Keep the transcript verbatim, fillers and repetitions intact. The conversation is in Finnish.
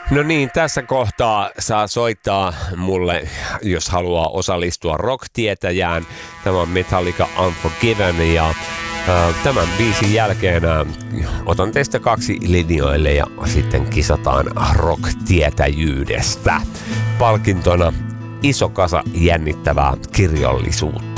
No niin, tässä kohtaa saa soittaa mulle, jos haluaa osallistua rock-tietäjään. Tämä on Metallica Unforgiven ja äh, tämän biisin jälkeen äh, otan teistä kaksi linjoille ja sitten kisataan rock-tietäjyydestä. Palkintona iso kasa jännittävää kirjallisuutta.